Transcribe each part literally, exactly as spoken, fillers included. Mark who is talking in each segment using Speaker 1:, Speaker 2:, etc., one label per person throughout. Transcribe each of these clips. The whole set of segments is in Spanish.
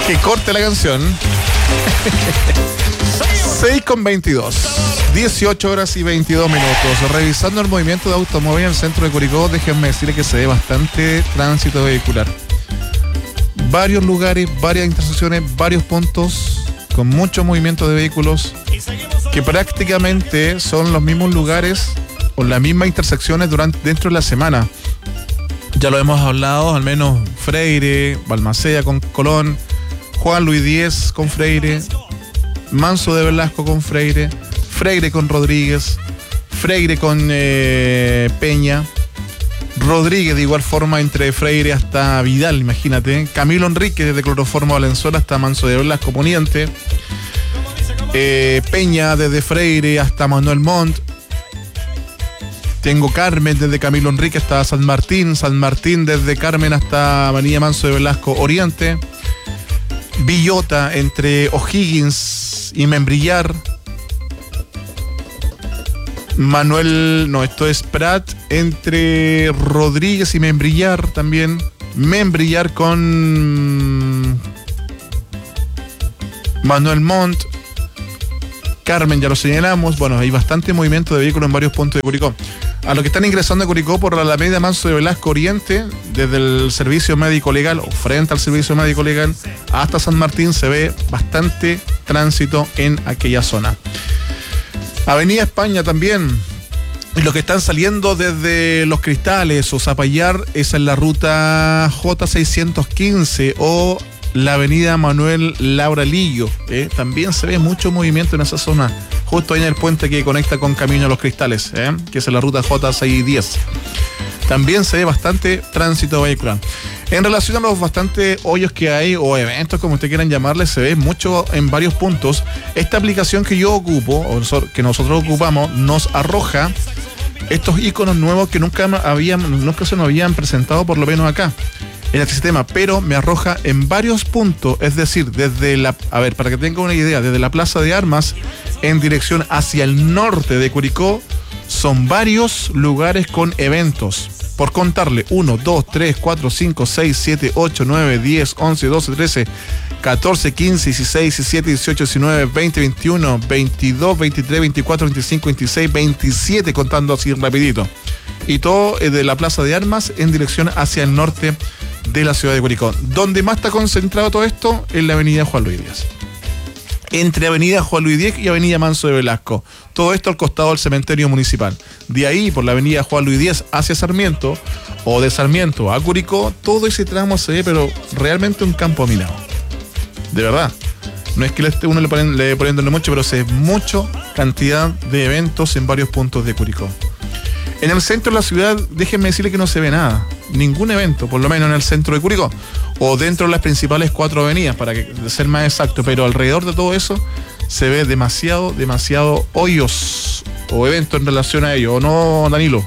Speaker 1: Que corte la canción. seis con veintidós. dieciocho horas y veintidós minutos. Revisando el movimiento de automóvil en el centro de Curicó, déjenme decirle que se ve bastante tránsito vehicular. Varios lugares, varias intersecciones, varios puntos con mucho movimiento de vehículos que prácticamente son los mismos lugares o las mismas intersecciones durante, dentro de la semana. Ya lo hemos hablado, al menos Freire, Balmaceda con Colón, Juan Luis Diez con Freire, Manso de Velasco con Freire, Freire con Rodríguez, Freire con eh, Peña, Rodríguez de igual forma entre Freire hasta Vidal, imagínate, Camilo Enrique desde Cloroformo Valenzuela hasta Manso de Velasco Poniente, eh, Peña desde Freire hasta Manuel Montt, tengo Carmen desde Camilo Enrique hasta San Martín, San Martín desde Carmen hasta Avenida Manso de Velasco Oriente, Villota entre O'Higgins y Membrillar, Manuel, no, esto es Prat entre Rodríguez y Membrillar también, Membrillar con Manuel Montt, Carmen ya lo señalamos. Bueno, hay bastante movimiento de vehículos en varios puntos de Curicó. A los que están ingresando a Curicó por la Alameda Manso de Velasco Oriente, desde el servicio médico legal o frente al servicio médico legal hasta San Martín, se ve bastante tránsito en aquella zona. Avenida España también. Y los que están saliendo desde Los Cristales o Zapallar, esa es la ruta J seiscientos quince o la avenida Manuel Laura Lillo. ¿eh? También se ve mucho movimiento en esa zona, justo ahí en el puente que conecta con Camino a Los Cristales, ¿eh? que es la ruta J seiscientos diez. También se ve bastante tránsito vehicular. En relación a los bastantes hoyos que hay, o eventos, como ustedes quieran llamarles, se ve mucho en varios puntos. Esta aplicación que yo ocupo, o que nosotros ocupamos, nos arroja estos iconos nuevos que nunca, habían, nunca se nos habían presentado, por lo menos acá, en este sistema, pero me arroja en varios puntos, es decir, desde la, a ver, para que tengan una idea, desde la Plaza de Armas, en dirección hacia el norte de Curicó, son varios lugares con eventos. Por contarle, uno, dos, tres, cuatro, cinco, seis, siete, ocho, nueve, diez, once, doce, trece, catorce, quince, dieciséis, diecisiete, dieciocho, diecinueve, veinte, veintiuno, veintidós, veintitrés, veinticuatro, veinticinco, veintiséis, veintisiete, contando así rapidito. Y todo de la Plaza de Armas en dirección hacia el norte de la ciudad de Curicó. Donde más está concentrado todo esto, en la avenida Juan Luis Diez. Entre avenida Juan Luis Diez y avenida Manso de Velasco. Todo esto al costado del cementerio municipal. De ahí, por la avenida Juan Luis Diez hacia Sarmiento, o de Sarmiento a Curicó, todo ese tramo se ve, pero realmente un campo minado. De verdad. No es que uno le ponen, le poniéndole mucho, pero se ve mucha cantidad de eventos en varios puntos de Curicó. En el centro de la ciudad, déjenme decirle que no se ve nada. Ningún evento, por lo menos en el centro de Curicó. O dentro de las principales cuatro avenidas, para que, ser más exacto. Pero alrededor de todo eso, se ve demasiado, demasiado hoyos o eventos en relación a ello. ¿O no, Danilo?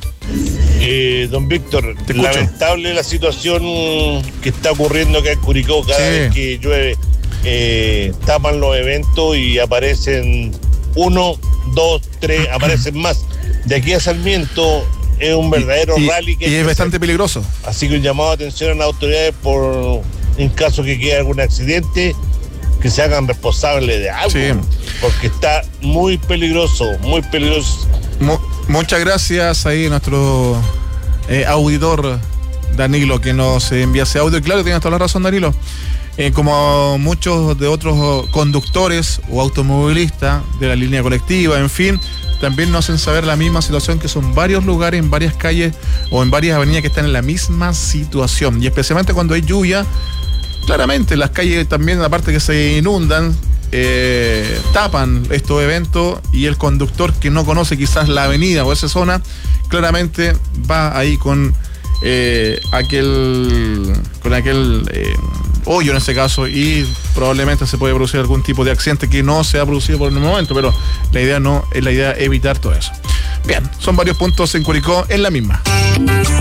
Speaker 2: Eh, don Víctor, lamentable la situación que está ocurriendo acá en Curicó. Cada sí. vez que llueve, eh, tapan los eventos y aparecen uno, dos, tres, aparecen más. De aquí a Sarmiento es un verdadero
Speaker 1: y, y,
Speaker 2: rally que
Speaker 1: y es bastante
Speaker 2: hacer.
Speaker 1: peligroso.
Speaker 2: Así que un llamado de atención a las autoridades por, en caso que quede algún accidente, que se hagan responsables de algo, sí. porque está muy peligroso, muy peligroso.
Speaker 1: Mu- muchas gracias ahí nuestro eh, auditor Danilo, que nos envía ese audio. Y claro, tienes toda la razón, Danilo. Eh, como muchos de otros conductores o automovilistas de la línea colectiva, en fin, también nos hacen saber la misma situación, que son varios lugares en varias calles o en varias avenidas que están en la misma situación, y especialmente cuando hay lluvia, claramente las calles también, aparte que se inundan, eh, tapan estos eventos, y el conductor que no conoce quizás la avenida o esa zona, claramente va ahí con eh, aquel con aquel eh, hoyo en ese caso, y probablemente se puede producir algún tipo de accidente que no se ha producido por el momento, pero la idea no es la idea evitar todo eso. Bien, son varios puntos en Curicó en la misma.